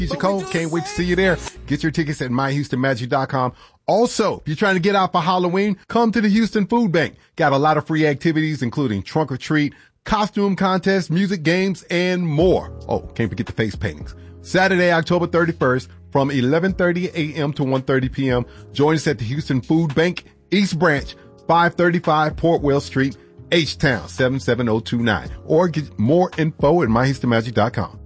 Cole, can't wait to see you there. Get your tickets at myhoustonmagic.com. Also, if you're trying to get out for Halloween, come to the Houston Food Bank. Got a lot of free activities, including trunk or treat, costume contests, music games, and more. Oh, can't forget the face paintings. Saturday, October 31st, from 11:30 a.m. to 1:30 p.m. Join us at the Houston Food Bank, East Branch, 535 Portwell Street, H-Town, 77029. Or get more info at myhoustonmagic.com.